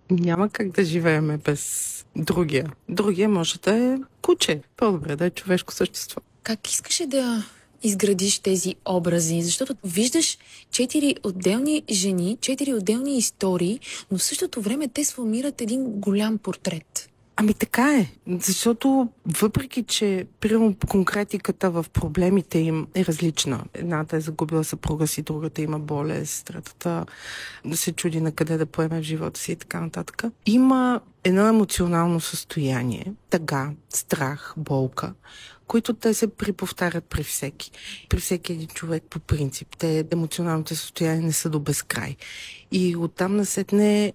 Няма как да живееме без другия. Другия може да е куче. По-добре да е човешко същество. Как искаше да изградиш тези образи? Защото виждаш 4 отделни жени, 4 отделни истории, но в същото време те сформират един голям портрет. Ами така е, защото въпреки, че примерно конкретиката в проблемите им е различна. Едната е загубила съпруга си, другата има болест, третата да се чуди на къде да поеме в живота си и така нататък. Има едно емоционално състояние, тъга, страх, болка, които те се преповтарят при всеки. При всеки един човек по принцип. Те емоционалните състояния не са до безкрай. И оттам насетне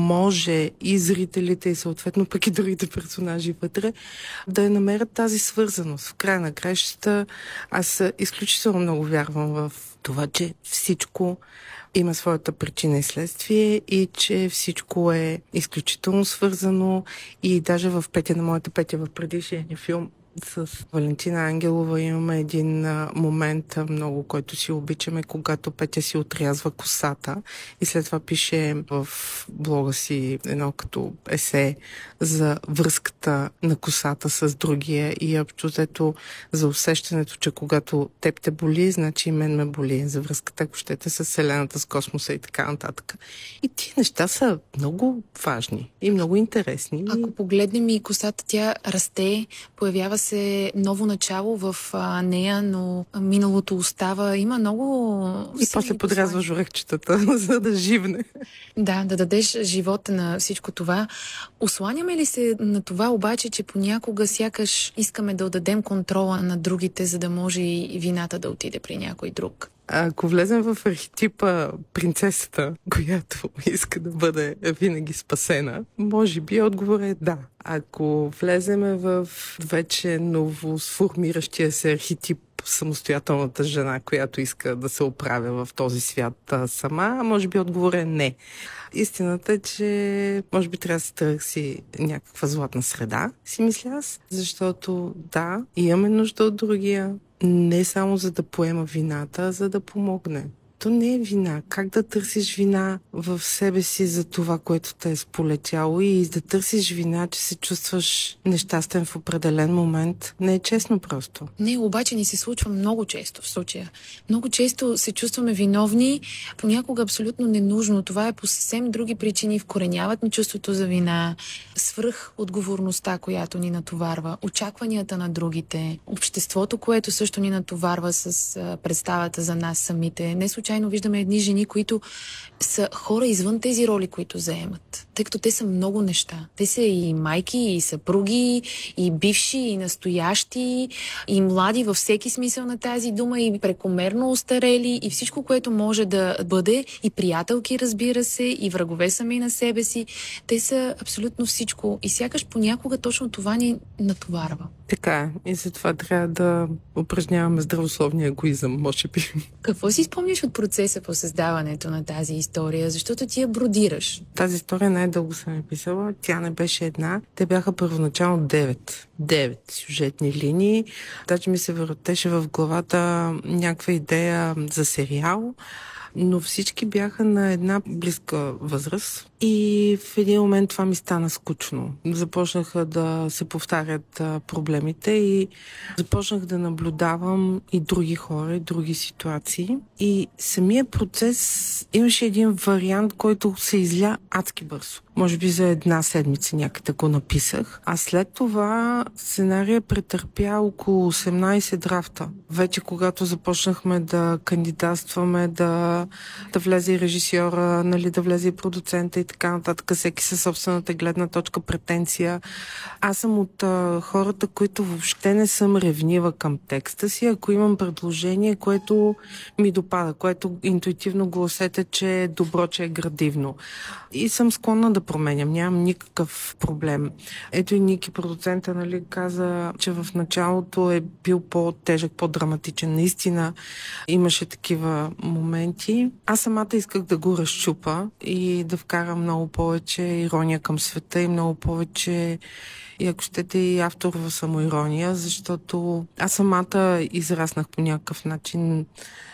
може и зрителите, и съответно пък и другите персонажи вътре да намерят тази свързаност. В края на краищата аз изключително много вярвам в това, че всичко има своята причина и следствие и че всичко е изключително свързано и даже в Петя в предишния филм с Валентина Ангелова имаме един момент много, който си обичаме, когато Петя си отрязва косата и след това пише в блога си едно като есе за връзката на косата с другия и общо взето за усещането, че когато теб те боли, значи и мен ме боли. За връзката, ако щете, с Вселената, с космоса и така нататък. И тия неща са много важни и много интересни. Ако погледнем и косата, тя расте, появява се ново начало в нея, но миналото остава. Има много... И после подрязва журекчетата, за да живне. Да, да дадеш живота на всичко това. Осланяме ли се на това обаче, че понякога сякаш искаме да отдадем контрола на другите, за да може и вината да отиде при някой друг? Ако влезем в архетипа принцесата, която иска да бъде винаги спасена, може би отговорът е да. Ако влеземе в вече новосформиращия се архетип самостоятелната жена, която иска да се оправя в този свят сама, може би отговорът е не. Истината е, че може би трябва да се търси някаква златна среда, си мисля аз, защото да, имаме нужда от другия, не само за да поема вината, а за да помогне. То не е вина. Как да търсиш вина в себе си за това, което те е сполетяло и да търсиш вина, че се чувстваш нещастен в определен момент, не е честно просто. Не, обаче ни се случва много често в случая. Много често се чувстваме виновни, понякога абсолютно ненужно. Това е по съвсем други причини. Вкореняват ни чувството за вина, свръх отговорността, която ни натоварва, очакванията на другите, обществото, което също ни натоварва с представата за нас самите. Не случайно виждаме едни жени, които са хора извън тези роли, които заемат. Тъй като те са много неща. Те са и майки, и съпруги, и бивши, и настоящи, и млади във всеки смисъл на тази дума, и прекомерно остарели, и всичко, което може да бъде, и приятелки, разбира се, и врагове сами на себе си. Те са абсолютно всичко. И сякаш понякога точно това ни натоварва. Така е. И затова трябва да упражняваме здравословния егоизъм, може би. Какво си спомняш от процеса по създаването на тази история? Защото ти я бродираш. Тази история най-дълго съм я писала. Тя не беше една. Те бяха първоначално 9. 9 сюжетни линии. Даже ми се въртеше в главата някаква идея за сериал, но всички бяха на една близка възраст и в един момент това ми стана скучно. Започнаха да се повтарят проблемите и започнах да наблюдавам и други хора, и други ситуации. И самия процес имаше един вариант, който се изля адски бързо. Може би за една седмица някъде го написах. А след това сценария претърпя около 18 драфта. Вече когато започнахме да кандидатстваме, да влезе и режисьора, нали, да влезе и продуцента и така нататък, всеки със собствената гледна точка, претенция. Аз съм от хората, които въобще не съм ревнива към текста си, ако имам предложение, което ми допада, което интуитивно го усетя, че е добро, че е градивно. И съм склонна да променям, нямам никакъв проблем. Ето и Ники, продуцента, нали, каза, че в началото е бил по-тежък, по-драматичен. Наистина имаше такива моменти. Аз самата исках да го разчупа и да вкарам много повече ирония към света и много повече, и ако щете, и авторова самоирония, защото аз самата израснах по някакъв начин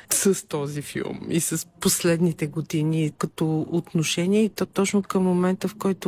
с този филм и с последните години като отношение и то точно към момента, в който